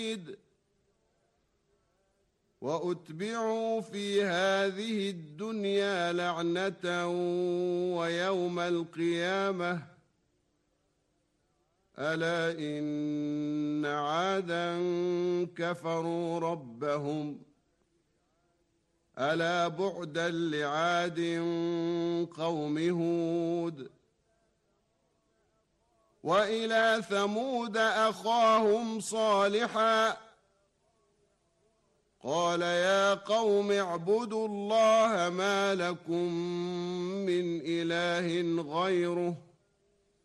وأتبعوا في هذه الدنيا لعنة ويوم القيامة ألا إن عادا كفروا ربهم ألا بعدا لعاد قوم هود وإلى ثمود أخاهم صالحا قال يا قوم اعبدوا الله ما لكم من إله غيره